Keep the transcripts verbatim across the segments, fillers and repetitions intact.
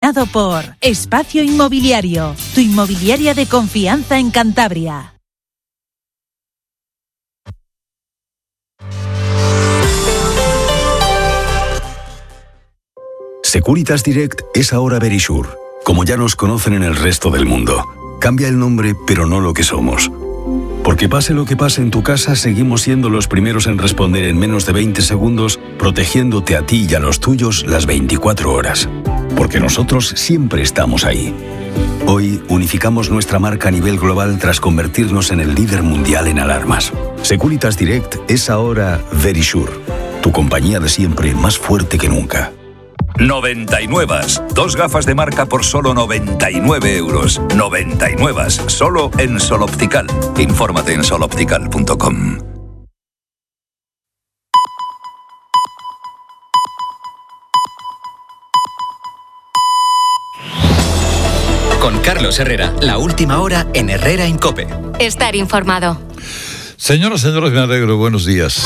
patrocinado por Espacio Inmobiliario, tu inmobiliaria de confianza en Cantabria. Securitas Direct es ahora Verisure, como ya nos conocen en el resto del mundo. Cambia el nombre, pero no lo que somos. Porque pase lo que pase en tu casa, seguimos siendo los primeros en responder en menos de veinte segundos, protegiéndote a ti y a los tuyos las veinticuatro horas. Porque nosotros siempre estamos ahí. Hoy unificamos nuestra marca a nivel global tras convertirnos en el líder mundial en alarmas. Securitas Direct es ahora Verisure, tu compañía de siempre más fuerte que nunca. noventa y nueve. Dos gafas de marca por solo noventa y nueve euros. noventa y nueve. Solo en Sol Optical. Infórmate en sol optical punto com. Con Carlos Herrera, la última hora en Herrera en COPE. Estar informado. Señoras, señores, me alegro. Buenos días.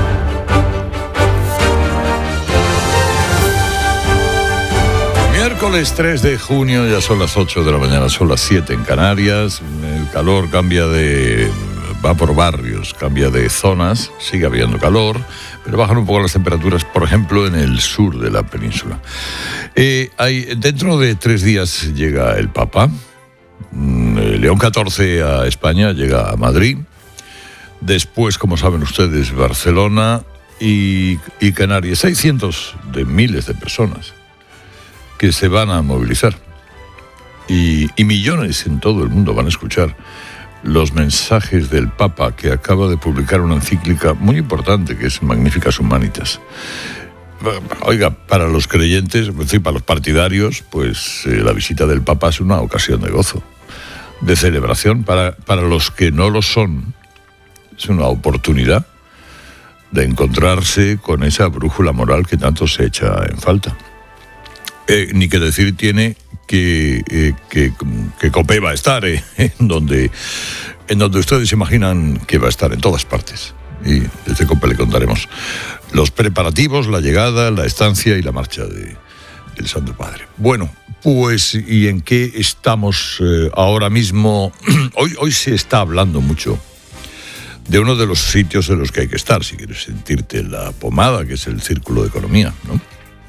Miércoles tres de junio, ya son las ocho de la mañana, son las siete en Canarias. El calor cambia de... va por barrios, cambia de zonas, sigue habiendo calor, pero bajan un poco las temperaturas, por ejemplo, en el sur de la península. Eh, hay, dentro de tres días llega el Papa, León catorce a España, llega a Madrid. Después, como saben ustedes, Barcelona y, y Canarias. Hay cientos de miles de personas que se van a movilizar y, y millones en todo el mundo van a escuchar los mensajes del Papa, que acaba de publicar una encíclica muy importante que es Magnificas Humanitas. Oiga, para los creyentes, es decir, para los partidarios, pues eh, la visita del Papa es una ocasión de gozo, de celebración. Para, para los que no lo son, es una oportunidad de encontrarse con esa brújula moral que tanto se echa en falta. Eh, ni que decir tiene que, eh, que, que COPE va a estar eh, en, donde, en donde ustedes imaginan que va a estar, en todas partes. Y desde COPE le contaremos los preparativos, la llegada, la estancia y la marcha de, del Santo Padre. Bueno, pues, ¿y en qué estamos eh, ahora mismo? Hoy, hoy se está hablando mucho de uno de los sitios en los que hay que estar, si quieres sentirte la pomada, que es el Círculo de Economía, ¿no?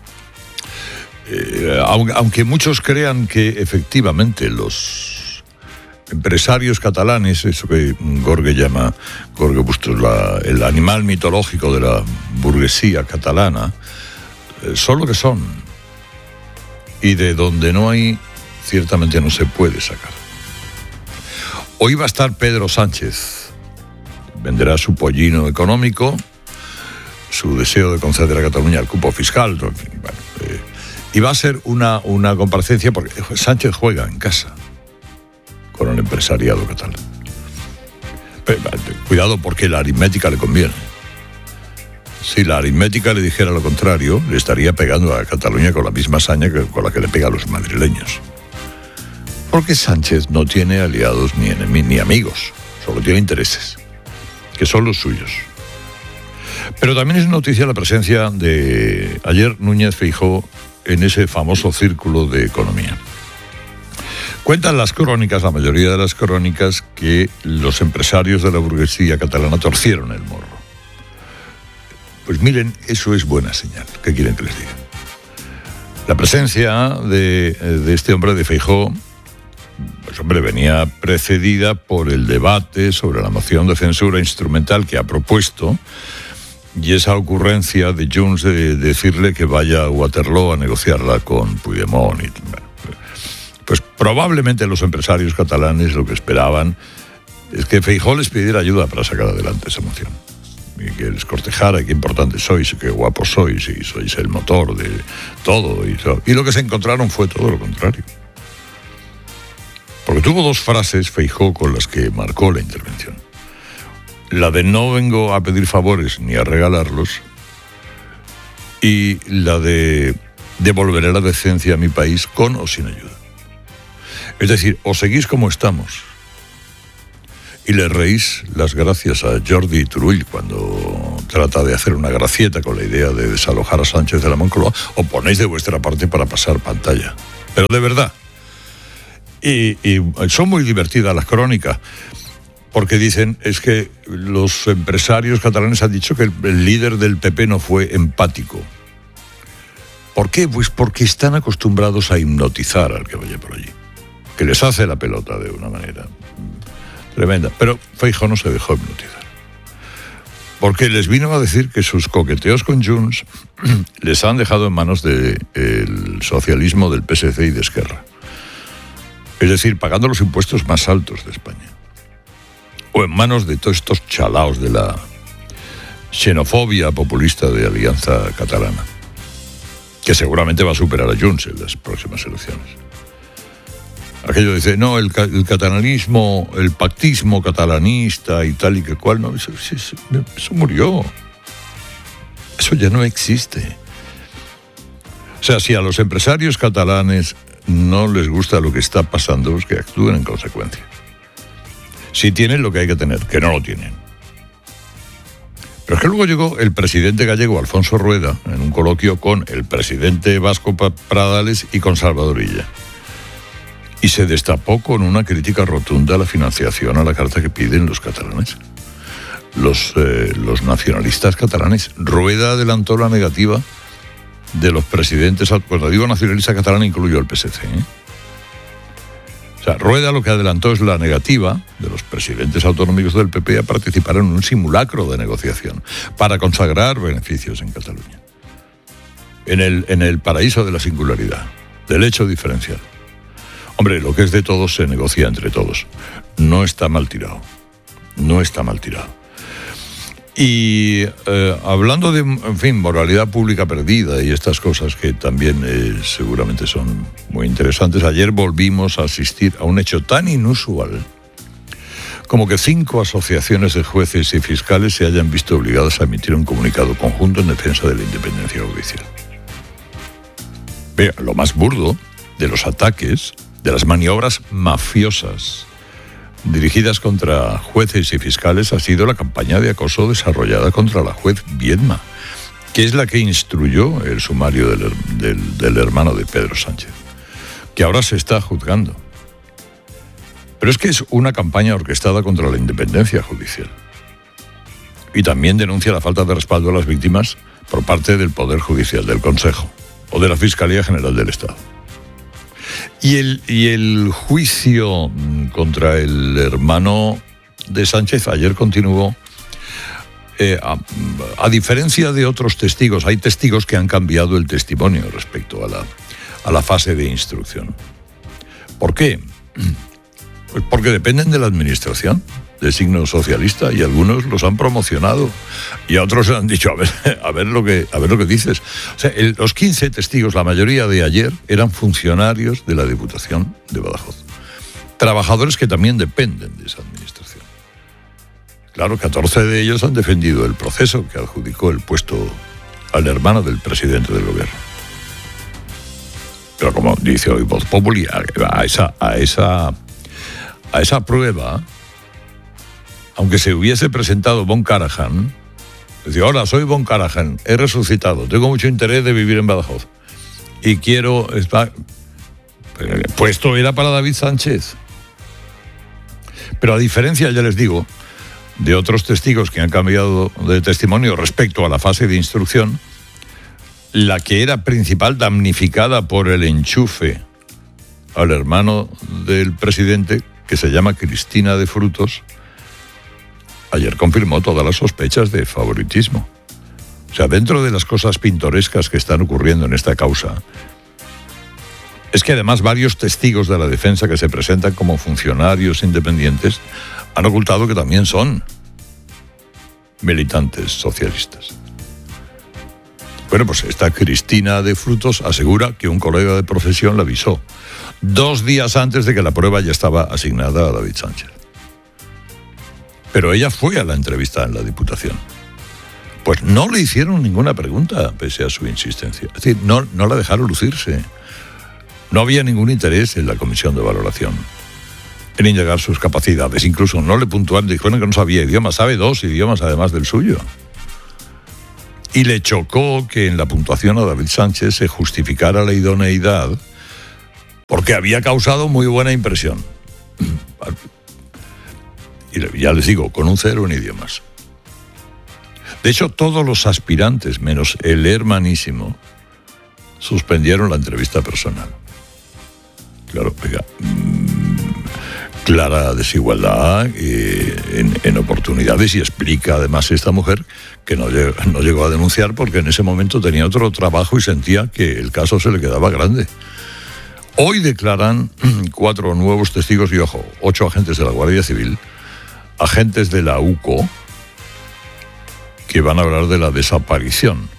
Eh, aunque muchos crean que efectivamente los empresarios catalanes, eso que Gorge llama, Gorge Bustos, la, el animal mitológico de la burguesía catalana, eh, son lo que son. Y de donde no hay, ciertamente no se puede sacar. Hoy va a estar Pedro Sánchez. Venderá su pollino económico, su deseo de conceder a Cataluña el cupo fiscal, en fin, bueno, eh, y va a ser una, una comparecencia porque Sánchez juega en casa con el empresariado catalán. Pero, cuidado, porque la aritmética le conviene. Si la aritmética le dijera lo contrario, le estaría pegando a Cataluña con la misma saña que con la que le pega a los madrileños. Porque Sánchez no tiene aliados ni enemigos ni amigos, solo tiene intereses, que son los suyos. Pero también es noticia la presencia de ayer Núñez Feijóo en ese famoso Círculo de Economía. Cuentan las crónicas, la mayoría de las crónicas, que los empresarios de la burguesía catalana torcieron el morro. Pues miren, eso es buena señal. ¿Qué quieren que les diga? La presencia de, de este hombre, de Feijóo, pues hombre, venía precedida por el debate sobre la moción de censura instrumental que ha propuesto, y esa ocurrencia de Junts de decirle que vaya a Waterloo a negociarla con Puigdemont. Y, bueno, pues probablemente los empresarios catalanes lo que esperaban es que Feijóo les pidiera ayuda para sacar adelante esa moción. Y que les cortejara, qué importantes sois, qué guapos sois, y sois el motor de todo. Y, todo. Y lo que se encontraron fue todo lo contrario. Porque tuvo dos frases, Feijóo, con las que marcó la intervención. La de no vengo a pedir favores ni a regalarlos, y la de devolveré la decencia a mi país con o sin ayuda. Es decir, o seguís como estamos y le reís las gracias a Jordi Turull cuando trata de hacer una gracieta con la idea de desalojar a Sánchez de la Moncloa, o ponéis de vuestra parte para pasar pantalla. pero de verdad. Y, y son muy divertidas las crónicas, porque dicen, es que los empresarios catalanes han dicho que el, el líder del P P no fue empático. ¿Por qué? Pues porque están acostumbrados a hipnotizar al que vaya por allí, que les hace la pelota de una manera tremenda. Pero Feijóo no se dejó hipnotizar, porque les vino a decir que sus coqueteos con Junts les han dejado en manos del socialismo del P S C y de Esquerra. Es decir, pagando los impuestos más altos de España. O en manos de todos estos chalaos de la xenofobia populista de Alianza Catalana, que seguramente va a superar a Junts en las próximas elecciones. Aquello dice, no, el, el catalanismo, el pactismo catalanista y tal y que cual, no, eso, eso, eso murió. Eso ya no existe. O sea, si a los empresarios catalanes no les gusta lo que está pasando, pues que actúen en consecuencia. Si tienen lo que hay que tener, que no lo tienen. Pero es que luego llegó el presidente gallego, Alfonso Rueda, en un coloquio con el presidente vasco Pradales y con Salvador Illa. Y se destapó con una crítica rotunda a la financiación a la carta que piden los catalanes. Los, eh, los nacionalistas catalanes. Rueda adelantó la negativa de los presidentes. Cuando digo nacionalista catalana incluyo al P S C, ¿eh? O sea, Rueda lo que adelantó es la negativa de los presidentes autonómicos del P P a participar en un simulacro de negociación para consagrar beneficios en Cataluña. En el, en el paraíso de la singularidad, del hecho diferencial. Hombre, lo que es de todos se negocia entre todos. No está mal tirado. No está mal tirado. Y eh, hablando de, en fin, moralidad pública perdida y estas cosas que también eh, seguramente son muy interesantes, ayer volvimos a asistir a un hecho tan inusual como que cinco asociaciones de jueces y fiscales se hayan visto obligadas a emitir un comunicado conjunto en defensa de la independencia judicial. Vea, lo más burdo de los ataques, de las maniobras mafiosas dirigidas contra jueces y fiscales ha sido la campaña de acoso desarrollada contra la juez Viedma, que es la que instruyó el sumario del, del, del hermano de Pedro Sánchez, que ahora se está juzgando. Pero es que es una campaña orquestada contra la independencia judicial. Y también denuncia la falta de respaldo a las víctimas por parte del Poder Judicial, del Consejo o de la Fiscalía General del Estado. Y el, y el juicio contra el hermano de Sánchez ayer continuó. Eh, a, a diferencia de otros testigos, hay testigos que han cambiado el testimonio respecto a la, a la fase de instrucción. ¿Por qué? Pues porque dependen de la administración de signo socialista y algunos los han promocionado y a otros han dicho a ver, a ver lo que a ver lo que dices. O sea, el, los quince testigos, la mayoría de ayer, eran funcionarios de la Diputación de Badajoz, trabajadores que también dependen de esa administración. Claro, catorce de ellos han defendido el proceso que adjudicó el puesto al hermano del presidente del gobierno. Pero como dice hoy Voz Populi, a esa a esa a esa prueba, aunque se hubiese presentado Von Karajan, decía, hola, soy Von Karajan, he resucitado, tengo mucho interés de vivir en Badajoz y quiero estar... El puesto era para David Sánchez. Pero a diferencia, ya les digo, de otros testigos que han cambiado de testimonio respecto a la fase de instrucción, la que era principal damnificada por el enchufe al hermano del presidente, que se llama Cristina de Frutos, ayer confirmó todas las sospechas de favoritismo. O sea, dentro de las cosas pintorescas que están ocurriendo en esta causa, es que además varios testigos de la defensa que se presentan como funcionarios independientes han ocultado que también son militantes socialistas. Bueno, pues esta Cristina de Frutos asegura que un colega de profesión la avisó dos días antes de que la prueba ya estaba asignada a David Sánchez. Pero ella fue a la entrevista en la Diputación. Pues no le hicieron ninguna pregunta, pese a su insistencia. Es decir, no, no la dejaron lucirse. No había ningún interés en la comisión de valoración en indagar sus capacidades. Incluso no le puntuaron, dijeron que no sabía idiomas. Sabe dos idiomas además del suyo. Y le chocó que en la puntuación a David Sánchez se justificara la idoneidad porque había causado muy buena impresión. Y ya les digo, con un cero en idiomas. De hecho, todos los aspirantes, menos el hermanísimo, suspendieron la entrevista personal. Claro, oiga, clara desigualdad eh, en, en oportunidades, y explica además esta mujer que no llegó, no llegó a denunciar porque en ese momento tenía otro trabajo y sentía que el caso se le quedaba grande. Hoy declaran cuatro nuevos testigos y, ojo, ocho agentes de la Guardia Civil, agentes de la U C O, que van a hablar de la desaparición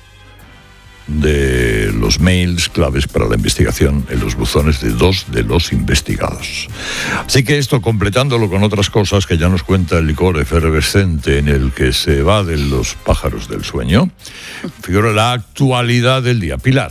de los mails claves para la investigación en los buzones de dos de los investigados. Así que esto, completándolo con otras cosas que ya nos cuenta el licor efervescente en el que se evaden los pájaros del sueño, figura la actualidad del día. Pilar.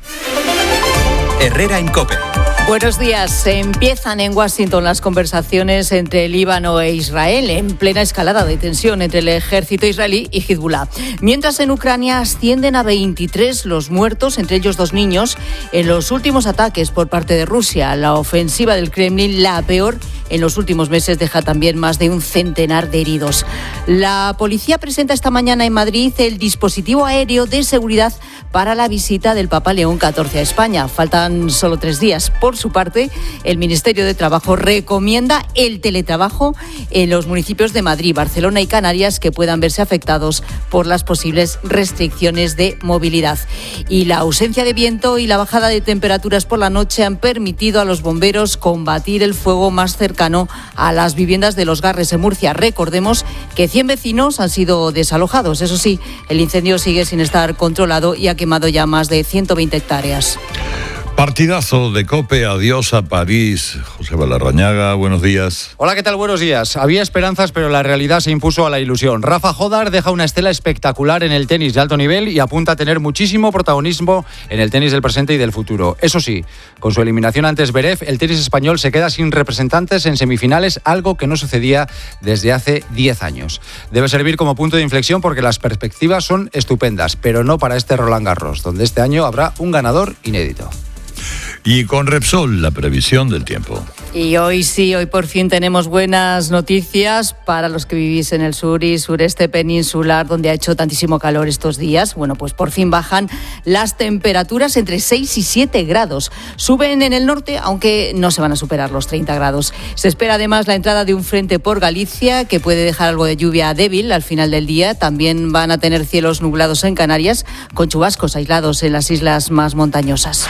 Herrera en COPE. Buenos días. Empiezan en Washington las conversaciones entre Líbano e Israel en plena escalada de tensión entre el ejército israelí y Hezbollah. Mientras en Ucrania ascienden a veintitrés los muertos, entre ellos dos niños, en los últimos ataques por parte de Rusia. La ofensiva del Kremlin, la peor en los últimos meses, deja también más de un centenar de heridos. La policía presenta esta mañana en Madrid el dispositivo aéreo de seguridad para la visita del Papa León catorce a España. Faltan solo tres días. Por su parte, el Ministerio de Trabajo recomienda el teletrabajo en los municipios de Madrid, Barcelona y Canarias, que puedan verse afectados por las posibles restricciones de movilidad. Y la ausencia de viento y la bajada de temperaturas por la noche han permitido a los bomberos combatir el fuego más cercano a las viviendas de Los Garres en Murcia. Recordemos que cien vecinos han sido desalojados. Eso sí, el incendio sigue sin estar controlado y ha quemado ya más de ciento veinte hectáreas. Partidazo de COPE, adiós a París. José Balarrañaga, buenos días. Hola, ¿qué tal? Buenos días. Había esperanzas, pero la realidad se impuso a la ilusión. Rafa Jodar deja una estela espectacular en el tenis de alto nivel y apunta a tener muchísimo protagonismo en el tenis del presente y del futuro. Eso sí, con su eliminación ante Zverev, el tenis español se queda sin representantes en semifinales, algo que no sucedía desde hace diez años. Debe servir como punto de inflexión porque las perspectivas son estupendas, pero no para este Roland Garros, donde este año habrá un ganador inédito. Y con Repsol, la previsión del tiempo. Y hoy sí, hoy por fin tenemos buenas noticias para los que vivís en el sur y sureste peninsular, donde ha hecho tantísimo calor estos días. Bueno, pues por fin bajan las temperaturas entre seis y siete grados. Suben en el norte, aunque no se van a superar los treinta grados. Se espera además la entrada de un frente por Galicia, que puede dejar algo de lluvia débil al final del día. También van a tener cielos nublados en Canarias, con chubascos aislados en las islas más montañosas.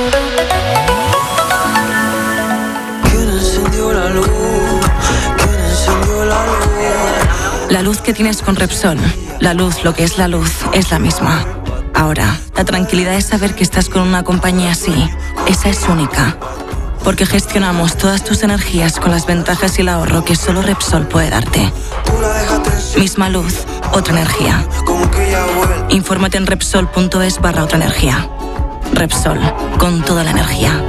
La luz que tienes con Repsol, la luz, lo que es la luz, es la misma. Ahora, la tranquilidad es saber que estás con una compañía así. Esa es única. Porque gestionamos todas tus energías con las ventajas y el ahorro que solo Repsol puede darte. Misma luz, otra energía. Infórmate en Repsol.es barra otra energía. Repsol, con toda la energía.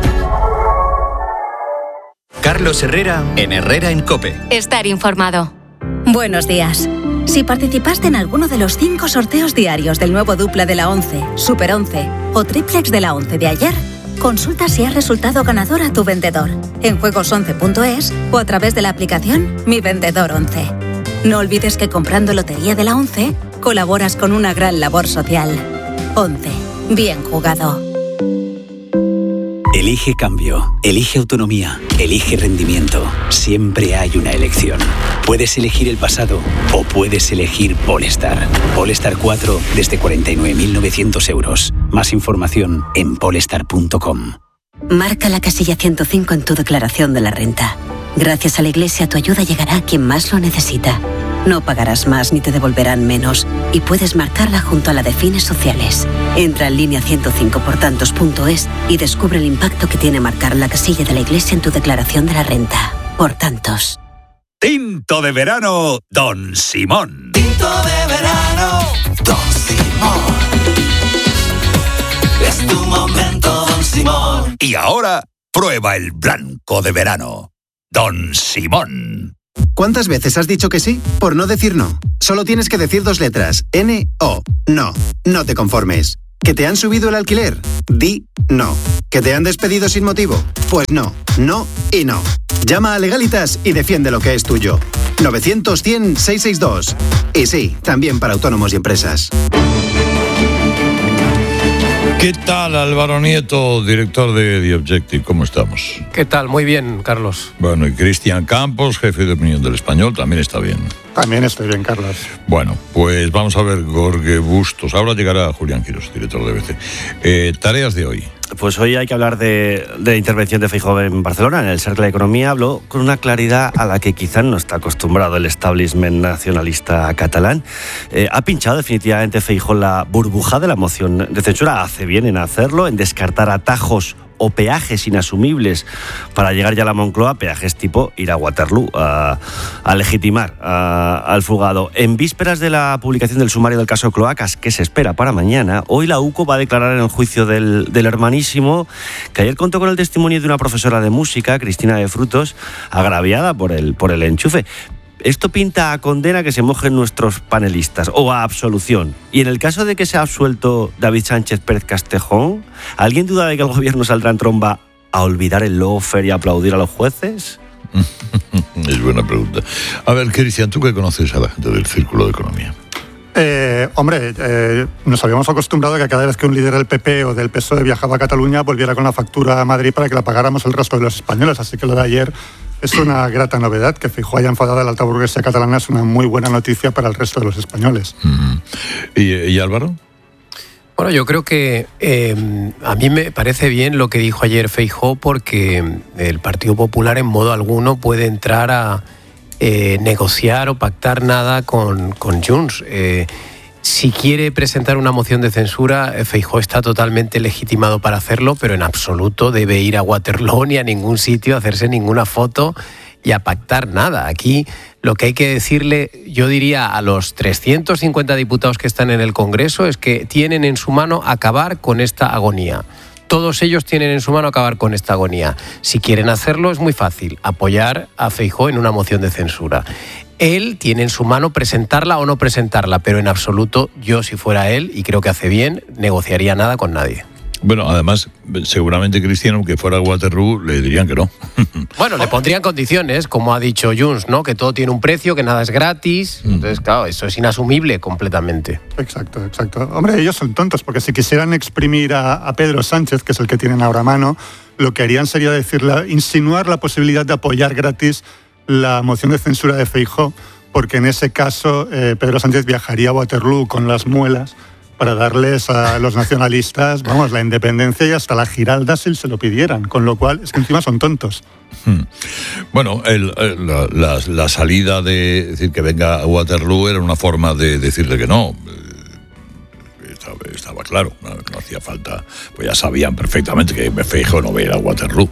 Carlos Herrera en Herrera en COPE. Estar informado. Buenos días. Si participaste en alguno de los cinco sorteos diarios del nuevo Dupla de la once, Super once o Triplex de la once de ayer, consulta si has resultado ganador a tu vendedor en juegos once punto es o a través de la aplicación Mi Vendedor once. No olvides que comprando Lotería de la once, colaboras con una gran labor social. once. Bien jugado. Elige cambio, elige autonomía, elige rendimiento. Siempre hay una elección. Puedes elegir el pasado o puedes elegir Polestar. Polestar cuatro desde cuarenta y nueve mil novecientos euros. Más información en polestar punto com. Marca la casilla ciento cinco en tu declaración de la renta. Gracias a la Iglesia, tu ayuda llegará a quien más lo necesita. No pagarás más ni te devolverán menos y puedes marcarla junto a la de fines sociales. Entra en línea ciento cinco por tantos punto es y descubre el impacto que tiene marcar la casilla de la Iglesia en tu declaración de la renta. Por tantos. Tinto de verano, Don Simón. Tinto de verano, Don Simón. Es tu momento, Don Simón. Y ahora, prueba el blanco de verano, Don Simón. ¿Cuántas veces has dicho que sí por no decir no? Solo tienes que decir dos letras. N O. No. No te conformes. ¿Que te han subido el alquiler? Di no. ¿Que te han despedido sin motivo? Pues no, no y no. Llama a Legalitas y defiende lo que es tuyo. novecientos cien seiscientos sesenta y dos. Y sí, también para autónomos y empresas. ¿Qué tal, Álvaro Nieto, director de The Objective? ¿Cómo estamos? ¿Qué tal? Muy bien, Carlos. Bueno, y Cristian Campos, jefe de opinión del Español, también está bien. También estoy bien, Carlos. Bueno, pues vamos a ver Jorge Bustos. Ahora llegará Julián Quirós, director de B C. Eh, tareas de hoy. Pues hoy hay que hablar de, de la intervención de Feijóo en Barcelona. En el Cercle de Economía habló con una claridad a la que quizás no está acostumbrado el establishment nacionalista catalán. Eh, ha pinchado definitivamente Feijóo la burbuja de la moción de censura. Hace bien en hacerlo, en descartar atajos o peajes inasumibles para llegar ya a la Moncloa, peajes tipo ir a Waterloo a, a legitimar a, al fugado. En vísperas de la publicación del sumario del caso Cloacas, que se espera para mañana, hoy la U C O va a declarar en el juicio del, del hermanísimo, que ayer contó con el testimonio de una profesora de música, Cristina de Frutos, agraviada por el, por el enchufe. Esto pinta a condena que se mojen nuestros panelistas, o a absolución. Y en el caso de que sea absuelto David Sánchez Pérez Castejón, ¿alguien duda de que el gobierno saldrá en tromba a olvidar el lawfare y aplaudir a los jueces? Es buena pregunta. A ver, Cristian, ¿tú qué conoces a la gente del Círculo de Economía? Eh, hombre, eh, nos habíamos acostumbrado a que cada vez que un líder del P P o del P S O E viajaba a Cataluña volviera con la factura a Madrid para que la pagáramos el resto de los españoles, así que lo de ayer es una grata novedad. Que Feijóo haya enfadado a la alta burguesía catalana es una muy buena noticia para el resto de los españoles. Mm. ¿Y, y Álvaro? Bueno, yo creo que eh, a mí me parece bien lo que dijo ayer Feijóo, porque el Partido Popular en modo alguno puede entrar a eh, negociar o pactar nada con, con Junts. Eh, si quiere presentar una moción de censura, Feijóo está totalmente legitimado para hacerlo, pero en absoluto debe ir a Waterloo ni a ningún sitio a hacerse ninguna foto y a pactar nada. Aquí lo que hay que decirle, yo diría, a los trescientos cincuenta diputados que están en el Congreso es que tienen en su mano acabar con esta agonía. Todos ellos tienen en su mano acabar con esta agonía. Si quieren hacerlo es muy fácil, apoyar a Feijóo en una moción de censura. Él tiene en su mano presentarla o no presentarla, pero en absoluto yo, si fuera él, y creo que hace bien, negociaría nada con nadie. Bueno, además, seguramente Cristiano, aunque fuera a Waterloo, le dirían que no. Bueno, le pondrían condiciones, como ha dicho Junts, ¿no? Que todo tiene un precio, que nada es gratis. Entonces, claro, eso es inasumible completamente. Exacto, exacto. Hombre, ellos son tontos, porque si quisieran exprimir a, a Pedro Sánchez, que es el que tienen ahora a mano, lo que harían sería decirle, insinuar la posibilidad de apoyar gratis la moción de censura de Feijóo, porque en ese caso eh, Pedro Sánchez viajaría a Waterloo con las muelas para darles a los nacionalistas, vamos, la independencia y hasta la Giralda si se lo pidieran, con lo cual es que encima son tontos. Hmm. Bueno, el, el, la, la, la salida de decir que venga a Waterloo era una forma de decirle que no. Estaba, estaba claro, no, no hacía falta, pues ya sabían perfectamente que Feijóo no va a ir a Waterloo.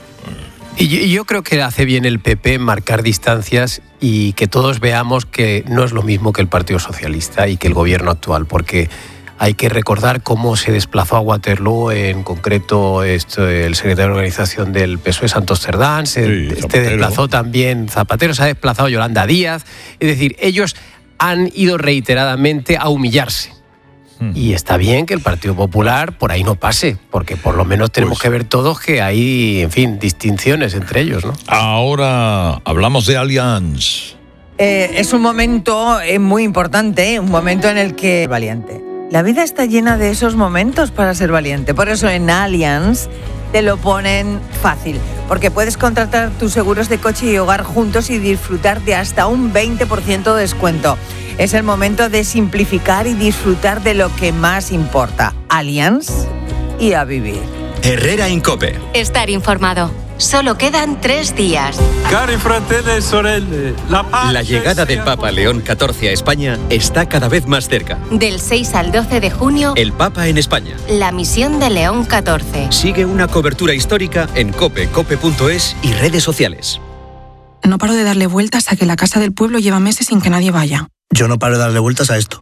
Y yo creo que hace bien el P P marcar distancias y que todos veamos que no es lo mismo que el Partido Socialista y que el gobierno actual, porque hay que recordar cómo se desplazó a Waterloo, en concreto esto, el secretario de organización del P S O E, Santos Cerdán, se sí, este desplazó también Zapatero, se ha desplazado Yolanda Díaz. Es decir, ellos han ido reiteradamente a humillarse. Y está bien que el Partido Popular por ahí no pase, porque por lo menos tenemos pues, que ver todos que hay, en fin, distinciones entre ellos, ¿no? Ahora hablamos de Allianz. Eh, es un momento eh, muy importante, un momento en el que... Valiente. La vida está llena de esos momentos para ser valiente. Por eso en Allianz te lo ponen fácil, porque puedes contratar tus seguros de coche y hogar juntos y disfrutar de hasta un veinte por ciento de descuento. Es el momento de simplificar y disfrutar de lo que más importa. Allianz y a vivir. Herrera Incope. Estar informado. Solo quedan tres días. Cari fratelli sorelle, la paz. La llegada del Papa León catorce a España está cada vez más cerca. Del seis al doce de junio, el Papa en España. La misión de León catorce. Sigue una cobertura histórica en cope, cope punto es y redes sociales. No paro de darle vueltas a que la casa del pueblo lleva meses sin que nadie vaya. Yo no paro de darle vueltas a esto.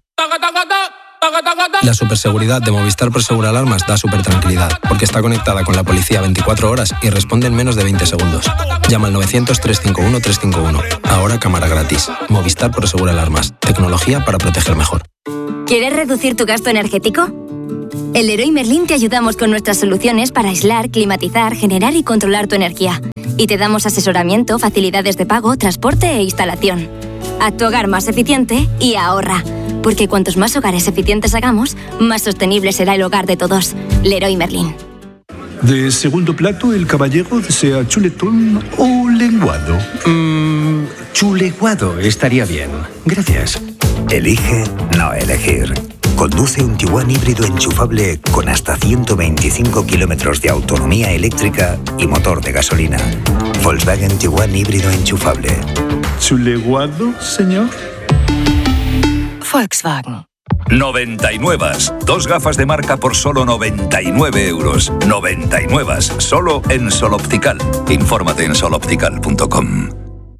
La superseguridad de Movistar Prosegur Alarmas da súper tranquilidad, porque está conectada con la policía veinticuatro horas y responde en menos de veinte segundos. Llama al novecientos, trescientos cincuenta y uno, trescientos cincuenta y uno. Ahora cámara gratis. Movistar Prosegur Alarmas. Tecnología para proteger mejor. ¿Quieres reducir tu gasto energético? En Leroy Merlin te ayudamos con nuestras soluciones para aislar, climatizar, generar y controlar tu energía. Y te damos asesoramiento, facilidades de pago, transporte e instalación. Haz tu hogar más eficiente y ahorra. Porque cuantos más hogares eficientes hagamos, más sostenible será el hogar de todos. Leroy Merlin. De segundo plato, el caballero desea chuletón o lenguado. Mmm, chuleguado estaría bien. Gracias. Elige no elegir. Conduce un Tiguan híbrido enchufable con hasta ciento veinticinco kilómetros de autonomía eléctrica y motor de gasolina. Volkswagen Tiguan híbrido enchufable. ¿Chuleguado, señor? Volkswagen. noventa y nueve. Dos gafas de marca por solo noventa y nueve euros. noventa y nueve. Solo en Sol Optical. Infórmate en sol optical punto com.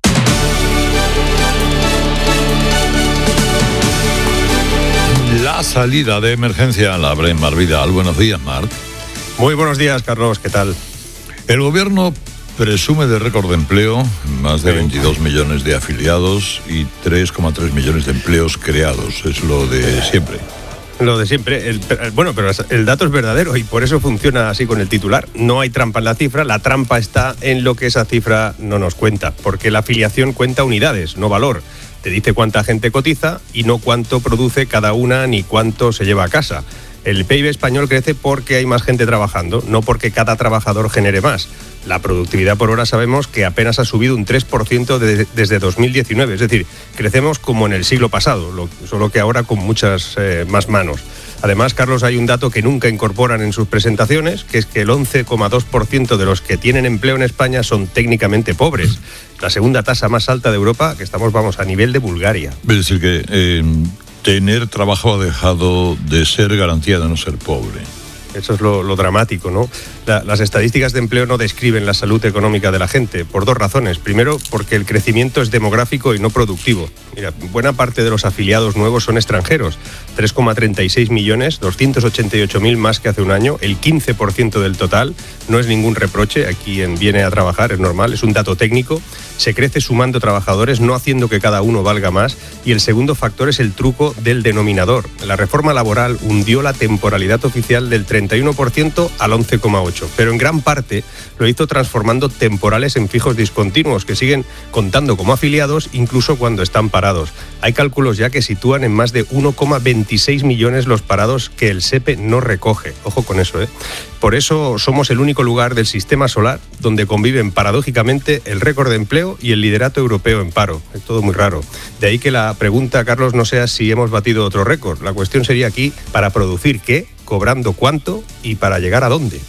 La salida de emergencia la abre Mar Vidal. Buenos días, Mar. Muy buenos días, Carlos. ¿Qué tal? El gobierno presume de récord de empleo, más de veintidós millones de afiliados y tres coma tres millones de empleos creados. Es lo de siempre. Lo de siempre. El, bueno, pero el dato es verdadero y por eso funciona así con el titular. No hay trampa en la cifra, la trampa está en lo que esa cifra no nos cuenta, porque la afiliación cuenta unidades, no valor. Te dice cuánta gente cotiza y no cuánto produce cada una ni cuánto se lleva a casa. El P I B español crece porque hay más gente trabajando, no porque cada trabajador genere más. La productividad por hora sabemos que apenas ha subido un tres por ciento de, desde dos mil diecinueve, es decir, crecemos como en el siglo pasado, lo, solo que ahora con muchas eh, más manos. Además, Carlos, hay un dato que nunca incorporan en sus presentaciones, que es que el once coma dos por ciento de los que tienen empleo en España son técnicamente pobres. La segunda tasa más alta de Europa, que estamos, vamos, a nivel de Bulgaria. Es decir, que eh, tener trabajo ha dejado de ser garantía de no ser pobre. Eso es lo, lo dramático, ¿no? La, las estadísticas de empleo no describen la salud económica de la gente, por dos razones. Primero, porque el crecimiento es demográfico y no productivo. Mira, buena parte de los afiliados nuevos son extranjeros. tres coma treinta y seis millones, doscientos ochenta y ocho mil más que hace un año, el quince por ciento del total. No es ningún reproche a quien viene a trabajar, es normal, es un dato técnico. Se crece sumando trabajadores, no haciendo que cada uno valga más. Y el segundo factor es el truco del denominador. La reforma laboral hundió la temporalidad oficial del treinta y uno por ciento al once coma ocho por ciento. Pero en gran parte lo hizo transformando temporales en fijos discontinuos que siguen contando como afiliados incluso cuando están parados. Hay cálculos ya que sitúan en más de uno coma veintiséis millones los parados que el SEPE no recoge. Ojo con eso, ¿eh? Por eso somos el único lugar del sistema solar donde conviven paradójicamente el récord de empleo y el liderato europeo en paro. Es todo muy raro. De ahí que la pregunta, Carlos, no sea si hemos batido otro récord. La cuestión sería aquí, ¿para producir qué? ¿Cobrando cuánto? ¿Y para llegar a dónde?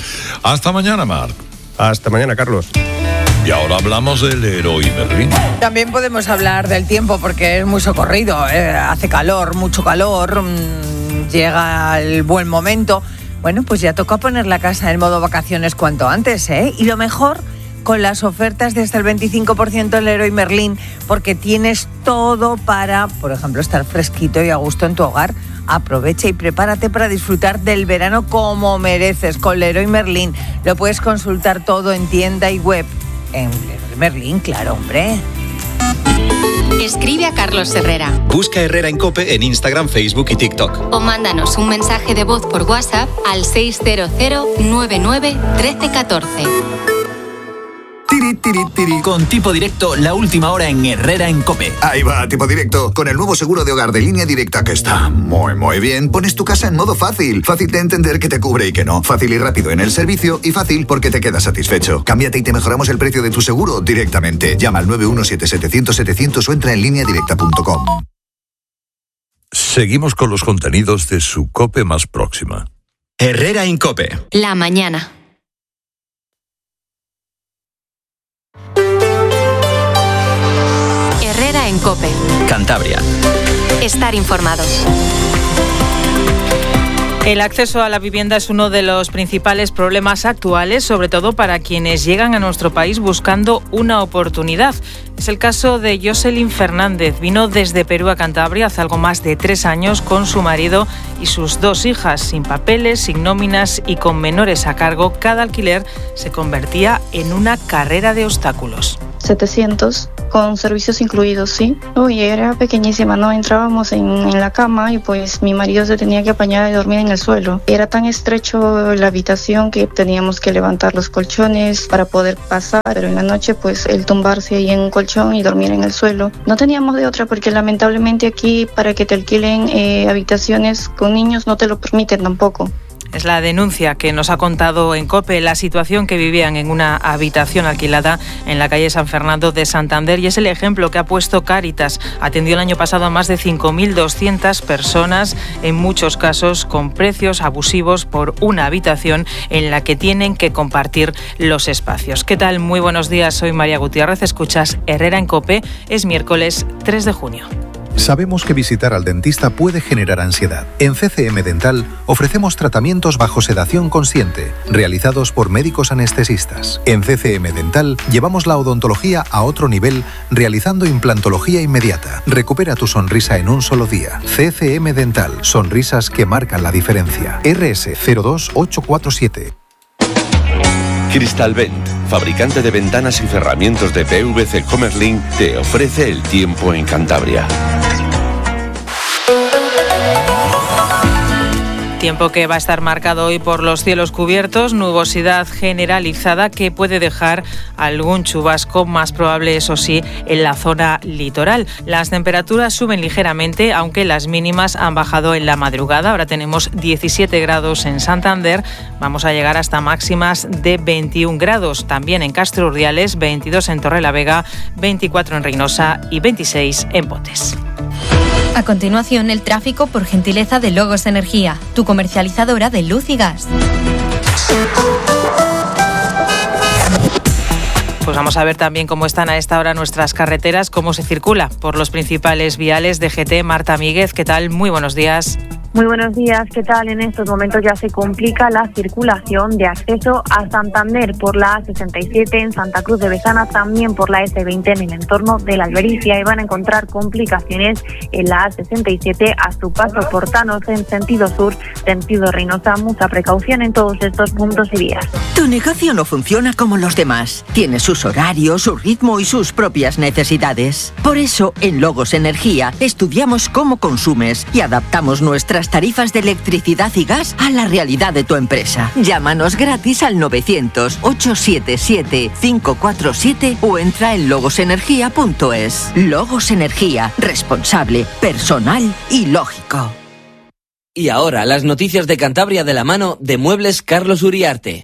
Hasta mañana, Marc. Hasta mañana, Carlos. Y ahora hablamos del Leroy Merlin. También podemos hablar del tiempo porque es muy socorrido. Eh, hace calor, mucho calor. Mmm, llega el buen momento. Bueno, pues ya toca poner la casa en modo vacaciones cuanto antes, ¿eh? Y lo mejor, con las ofertas de hasta el veinticinco por ciento en Leroy Merlin, porque tienes todo para, por ejemplo, estar fresquito y a gusto en tu hogar. Aprovecha y prepárate para disfrutar del verano como mereces con Leroy Merlin. Lo puedes consultar todo en tienda y web. En Leroy Merlin, claro, hombre. Escribe a Carlos Herrera. Busca Herrera en COPE en Instagram, Facebook y TikTok. O mándanos un mensaje de voz por WhatsApp al seis cero cero nueve nueve uno tres uno cuatro. Tiri, tiri, tiri. Con Tipo Directo, la última hora en Herrera en COPE. Ahí va, Tipo Directo. Con el nuevo seguro de hogar de Línea Directa, que está muy, muy bien, pones tu casa en modo fácil. Fácil de entender que te cubre y que no. Fácil y rápido en el servicio y fácil porque te quedas satisfecho. Cámbiate y te mejoramos el precio de tu seguro directamente. Llama al nueve uno siete setecientos setecientos o entra en línea directa punto com. Seguimos con los contenidos de su COPE más próxima. Herrera en COPE. La mañana. Herrera en COPE. Cantabria. Estar informado. El acceso a la vivienda es uno de los principales problemas actuales, sobre todo para quienes llegan a nuestro país buscando una oportunidad. Es el caso de Jocelyn Fernández. Vino desde Perú a Cantabria hace algo más de tres años con su marido y sus dos hijas, sin papeles, sin nóminas y con menores a cargo. Cada alquiler se convertía en una carrera de obstáculos. setecientos Con servicios incluidos, sí. Uy, era pequeñísima, ¿no? Entrábamos en, en la cama y pues mi marido se tenía que apañar y dormir en el suelo. Era tan estrecho la habitación que teníamos que levantar los colchones para poder pasar, pero en la noche pues el tumbarse ahí en un colchón y dormir en el suelo. No teníamos de otra porque lamentablemente aquí para que te alquilen eh, habitaciones con niños no te lo permiten tampoco. Es la denuncia que nos ha contado en COPE, la situación que vivían en una habitación alquilada en la calle San Fernando de Santander, y es el ejemplo que ha puesto Cáritas. Atendió el año pasado a más de cinco mil doscientas personas, en muchos casos con precios abusivos por una habitación en la que tienen que compartir los espacios. ¿Qué tal? Muy buenos días, soy María Gutiérrez, escuchas Herrera en COPE, es miércoles tres de junio. Sabemos que visitar al dentista puede generar ansiedad. En C C M Dental ofrecemos tratamientos bajo sedación consciente, realizados por médicos anestesistas. En C C M Dental llevamos la odontología a otro nivel, realizando implantología inmediata. Recupera tu sonrisa en un solo día. C C M Dental, sonrisas que marcan la diferencia. R S cero dos ocho cuatro siete. Crystalvent, fabricante de ventanas y cerramientos de P V C Comerlin, te ofrece el tiempo en Cantabria. Tiempo que va a estar marcado hoy por los cielos cubiertos, nubosidad generalizada que puede dejar algún chubasco, más probable, eso sí, en la zona litoral. Las temperaturas suben ligeramente, aunque las mínimas han bajado en la madrugada. Ahora tenemos diecisiete grados en Santander, vamos a llegar hasta máximas de veintiún grados. También en Castro Urdiales, veintidós en Torrelavega, veinticuatro en Reynosa y veintiséis en Potes. A continuación, el tráfico por gentileza de Logos Energía, tu comercializadora de luz y gas. Pues vamos a ver también cómo están a esta hora nuestras carreteras, cómo se circula por los principales viales de G T. Marta Míguez, ¿qué tal? Muy buenos días. Muy buenos días, ¿qué tal? En estos momentos ya se complica la circulación de acceso a Santander por la A sesenta y siete en Santa Cruz de Besana, también por la ese veinte en el entorno de la Albericia, y van a encontrar complicaciones en la A sesenta y siete a su paso por Tanos en sentido sur, sentido Reynosa. Mucha precaución en todos estos puntos y vías. Tu negocio no funciona como los demás. Tiene sus horarios, su ritmo y sus propias necesidades. Por eso, en Logos Energía, estudiamos cómo consumes y adaptamos nuestras tarifas de electricidad y gas a la realidad de tu empresa. Llámanos gratis al novecientos, ochocientos setenta y siete, cinco cuatro siete o entra en logos energía punto es. Logos Energía, responsable, personal y lógico. Y ahora, las noticias de Cantabria de la mano de Muebles Carlos Uriarte.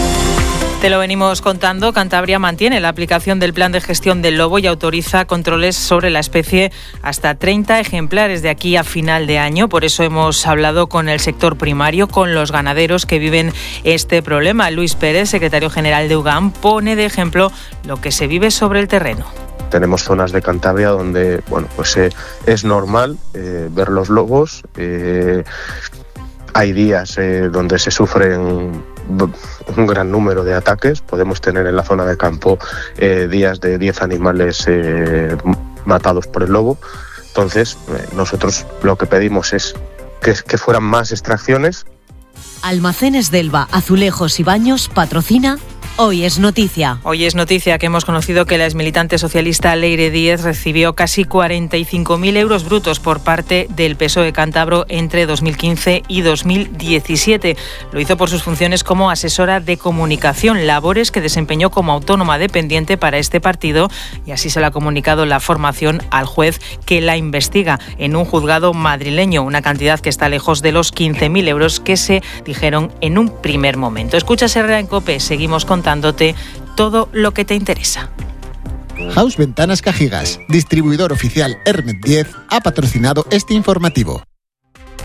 Te lo venimos contando, Cantabria mantiene la aplicación del plan de gestión del lobo y autoriza controles sobre la especie hasta treinta ejemplares de aquí a final de año. Por eso hemos hablado con el sector primario, con los ganaderos que viven este problema. Luis Pérez, secretario general de U G A M, pone de ejemplo lo que se vive sobre el terreno. Tenemos zonas de Cantabria donde, bueno, pues eh, es normal eh, ver los lobos. Eh, hay días eh, donde se sufren un gran número de ataques. Podemos tener en la zona de campo eh, días de diez animales eh, matados por el lobo. Entonces, eh, nosotros lo que pedimos es que, que fueran más extracciones. Almacenes Delva, Azulejos y Baños patrocina Hoy es Noticia. Hoy es noticia que hemos conocido que la exmilitante socialista Leire Díez recibió casi cuarenta y cinco mil euros brutos por parte del P S O E cántabro entre dos mil quince y dos mil diecisiete. Lo hizo por sus funciones como asesora de comunicación, labores que desempeñó como autónoma dependiente para este partido, y así se le ha comunicado la formación al juez que la investiga en un juzgado madrileño, una cantidad que está lejos de los quince mil euros que se dijeron en un primer momento. Escuchas Herrera en COPE, seguimos contándote todo lo que te interesa. House Ventanas Cajigas, distribuidor oficial Hermet diez, ha patrocinado este informativo.